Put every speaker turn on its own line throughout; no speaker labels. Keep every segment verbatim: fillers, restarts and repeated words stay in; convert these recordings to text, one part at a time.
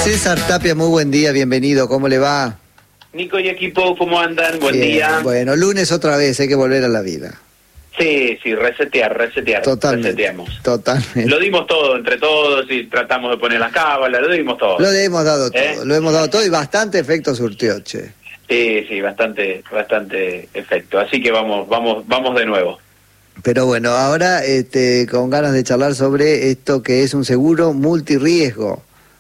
César Tapia, muy buen día, bienvenido, ¿cómo le va?
Nico y equipo, ¿cómo andan? Buen
Bien,
día.
Bueno, lunes otra vez, hay que volver a la vida.
Sí, sí, resetear, resetear.
Totalmente.
Reseteamos.
Totalmente.
Lo dimos todo entre todos y tratamos de poner las cábalas, lo dimos todo.
Lo hemos dado todo,
¿Eh?
lo hemos dado todo y bastante efecto surtió, che.
Sí, sí, bastante, bastante efecto. Así que vamos, vamos, vamos de nuevo.
Pero bueno, ahora este, con ganas de charlar sobre esto que es un seguro multirriesgo.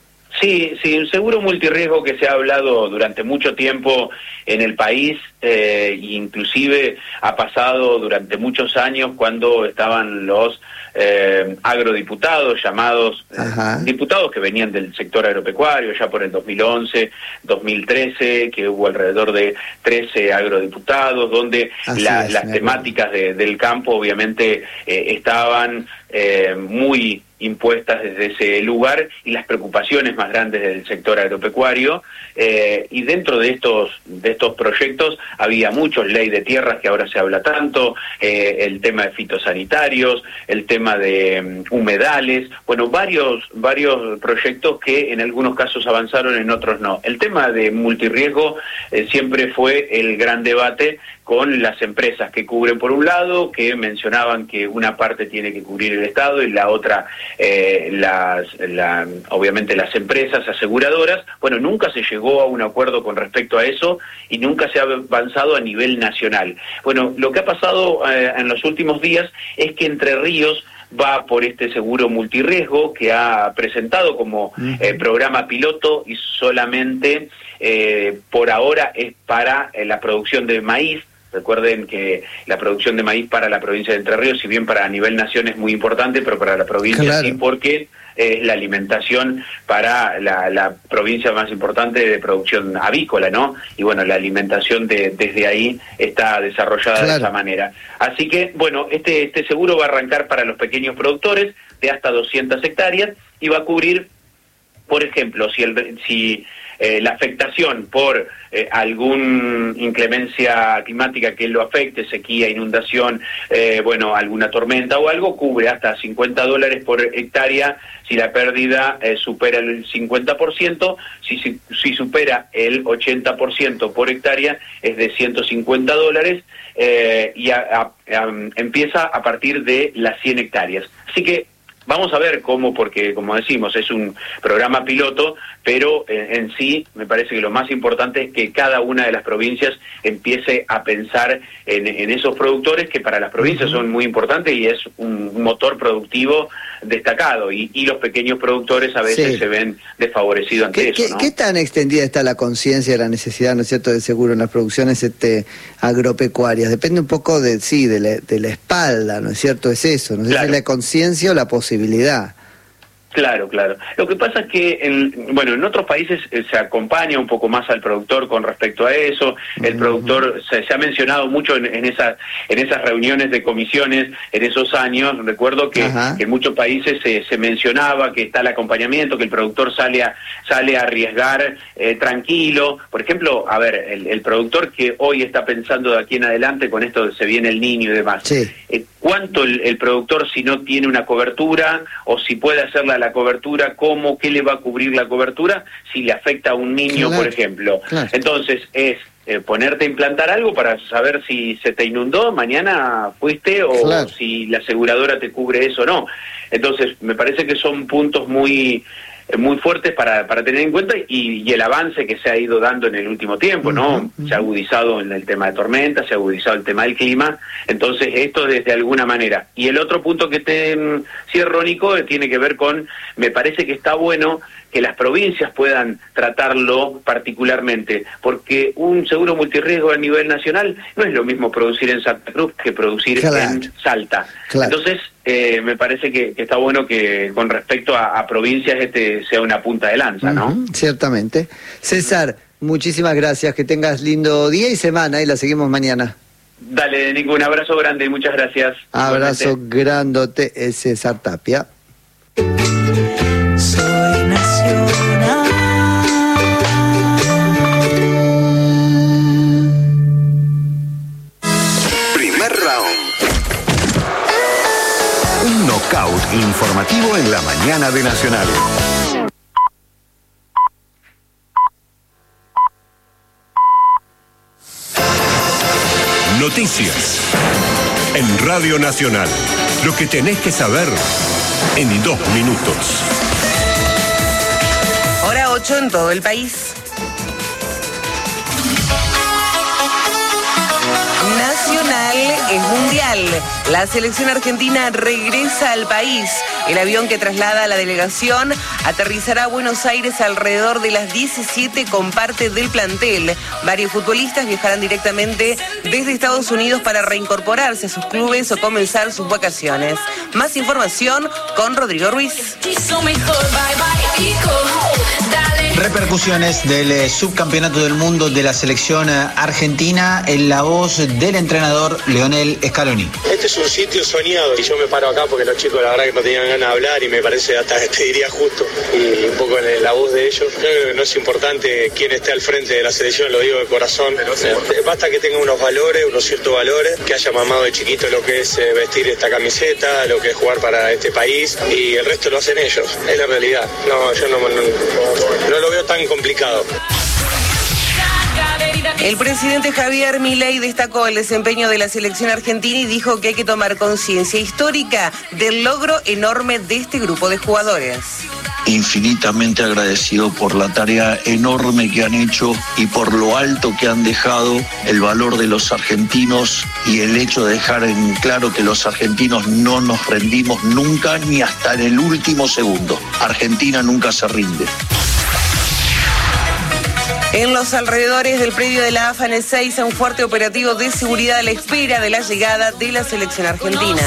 Sí, sí, un seguro multirriesgo que se ha hablado durante mucho tiempo en el país, eh, inclusive ha pasado durante muchos años cuando estaban los eh, agrodiputados, llamados eh, diputados que venían del sector agropecuario, ya por el dos mil once, dos mil trece, que hubo alrededor de trece agrodiputados, donde la, es, las temáticas de, del campo obviamente eh, estaban eh, muy impuestas desde ese lugar y las preocupaciones más grandes del sector agropecuario, eh, y dentro de estos de estos proyectos había muchos, ley de tierras que ahora se habla tanto, eh, el tema de fitosanitarios, el tema de um, humedales, bueno, varios varios proyectos que en algunos casos avanzaron, en otros no. El tema de multirriesgo eh, siempre fue el gran debate con las empresas que cubren por un lado, que mencionaban que una parte tiene que cubrir el Estado y la otra eh, las la, obviamente las empresas aseguradoras. Bueno, nunca se llegó a un acuerdo con respecto a eso y nunca se ha avanzado a nivel nacional. Bueno, lo que ha pasado eh, en los últimos días es que Entre Ríos va por este seguro multirriesgo que ha presentado como eh, programa piloto y solamente eh, por ahora es para eh, la producción de maíz. Recuerden que la producción de maíz para la provincia de Entre Ríos, si bien para a nivel nación es muy importante, pero para la provincia claro. sí, porque es eh, la alimentación para la, la provincia más importante de producción avícola, ¿no? Y bueno, la alimentación de, desde ahí está desarrollada claro. de esa manera. Así que, bueno, este, este seguro va a arrancar para los pequeños productores de hasta doscientas hectáreas y va a cubrir, por ejemplo, si el si eh, la afectación por eh, alguna inclemencia climática que lo afecte, sequía, inundación, eh, bueno, alguna tormenta o algo, cubre hasta cincuenta dólares por hectárea si la pérdida eh, supera el cincuenta por ciento, si, si, si supera el ochenta por ciento por hectárea es de ciento cincuenta dólares eh, y a, a, a, empieza a partir de las cien hectáreas. Así que vamos a ver cómo, porque como decimos, es un programa piloto, pero en, en sí me parece que lo más importante es que cada una de las provincias empiece a pensar en, en esos productores que para las provincias son muy importantes y es un, un motor productivo destacado, y, y los pequeños productores a veces sí. se ven desfavorecidos ante
¿Qué,
eso, ¿no?
¿Qué tan extendida está la conciencia de la necesidad, ¿no es cierto?, del seguro en las producciones este, agropecuarias? Depende un poco de sí, de la, de la espalda, ¿no es cierto? Es eso, no sé claro. si es la conciencia o la posibilidad.
Claro, claro. Lo que pasa es que, en, bueno, en otros países eh, se acompaña un poco más al productor con respecto a eso. El uh-huh. productor, se, se ha mencionado mucho en, en, esas, en esas reuniones de comisiones en esos años. Recuerdo que, uh-huh. que en muchos países se, se mencionaba que está el acompañamiento, que el productor sale a, sale a arriesgar eh, tranquilo. Por ejemplo, a ver, el, el productor que hoy está pensando de aquí en adelante, con esto se viene el niño y demás. Sí. Eh, ¿Cuánto el, el productor, si no tiene una cobertura, o si puede hacerla la cobertura, cómo, qué le va a cubrir la cobertura si le afecta a un niño, claro, por ejemplo? Claro. Entonces es eh, ponerte a implantar algo para saber si se te inundó, mañana fuiste, o claro. si la aseguradora te cubre eso o no. Entonces me parece que son puntos muy muy fuertes para, para tener en cuenta, y, y el avance que se ha ido dando en el último tiempo, ¿no? Uh-huh, uh-huh. Se ha agudizado en el tema de tormentas, se ha agudizado el tema del clima, entonces esto desde alguna manera. Y el otro punto que te mm, cierro, Nico, tiene que ver con, me parece que está bueno que las provincias puedan tratarlo particularmente, porque un seguro multirriesgo a nivel nacional no es lo mismo producir en Santa Cruz que producir claro. en Salta. Claro. Entonces, eh, me parece que, que está bueno que con respecto a, a provincias este sea una punta de lanza, ¿no?
Uh-huh, ciertamente. César, muchísimas gracias, que tengas lindo día y semana, y la seguimos mañana.
Dale, Nico, un abrazo grande, muchas gracias.
Abrazo igualmente. Grandote, es César Tapia.
Soy nacional.
Primer round. Un knockout informativo en la mañana de Nacional.
noticias. En Radio Nacional, lo que tenés que saber en dos minutos.
Hora ocho en todo el país. Nacional es mundial. La selección argentina regresa al país. El avión que traslada a la delegación aterrizará a Buenos Aires alrededor de las diecisiete con parte del plantel. Varios futbolistas viajarán directamente desde Estados Unidos para reincorporarse a sus clubes o comenzar sus vacaciones. Más información con Rodrigo Ruiz.
Repercusiones del eh, subcampeonato del mundo de la selección eh, argentina en la voz del entrenador Lionel Scaloni.
Este es un sitio soñado y yo me paro acá porque los chicos la verdad que no tenían ganas de hablar y me parece hasta te diría justo y un poco en la voz de ellos. Creo que no es importante quién esté al frente de la selección, lo digo de corazón. Eh, basta que tenga unos valores, unos ciertos valores, que haya mamado de chiquito lo que es eh, vestir esta camiseta, lo que es jugar para este país y el resto lo hacen ellos. Es la realidad. No, yo no, no, no lo veo tan complicado.
El presidente Javier Milei destacó el desempeño de la selección argentina y dijo que hay que tomar conciencia histórica del logro enorme de este grupo de jugadores.
Infinitamente agradecido por la tarea enorme que han hecho y por lo alto que han dejado el valor de los argentinos y el hecho de dejar en claro que los argentinos no nos rendimos nunca ni hasta en el último segundo. Argentina nunca se rinde.
En los alrededores del predio de la A F A en Ezeiza, un fuerte operativo de seguridad a la espera de la llegada de la selección argentina.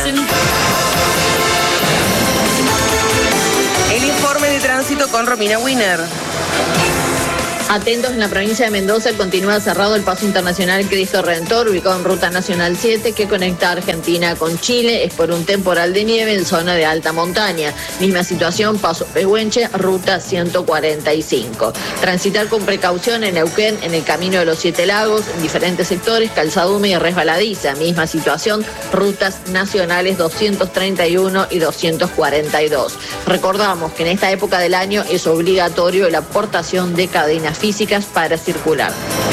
El informe de tránsito con Romina Wiener.
Atentos, en la provincia de Mendoza continúa cerrado el paso internacional Cristo Redentor, ubicado en Ruta Nacional siete, que conecta Argentina con Chile. Es por un temporal de nieve en zona de alta montaña. Misma situación, paso Pehuenche, Ruta ciento cuarenta y cinco. Transitar con precaución en Neuquén, en el Camino de los Siete Lagos, en diferentes sectores, calzada húmeda y resbaladiza. Misma situación, rutas nacionales doscientos treinta y uno y doscientos cuarenta y dos. Recordamos que en esta época del año es obligatorio la aportación de cadenas físicas para circular.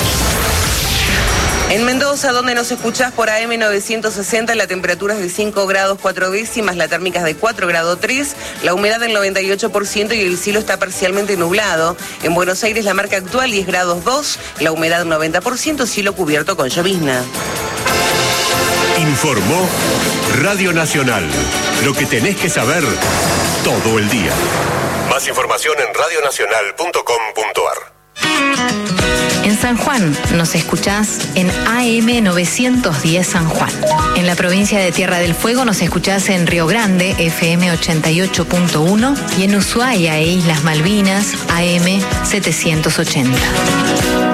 En Mendoza, donde nos escuchás por A M novecientos sesenta, la temperatura es de cinco grados cuatro décimas, la térmica es de cuatro grados tres, la humedad del noventa y ocho por ciento y el cielo está parcialmente nublado. En Buenos Aires la marca actual diez grados dos, la humedad noventa por ciento, cielo cubierto con llovizna.
Informó Radio Nacional. Lo que tenés que saber todo el día. Más información en radio nacional punto com punto a r.
En San Juan nos escuchás en A M novecientos diez San Juan. En la provincia de Tierra del Fuego nos escuchás en Río Grande, F M ochenta y ocho punto uno, y en Ushuaia e Islas Malvinas, A M setecientos ochenta.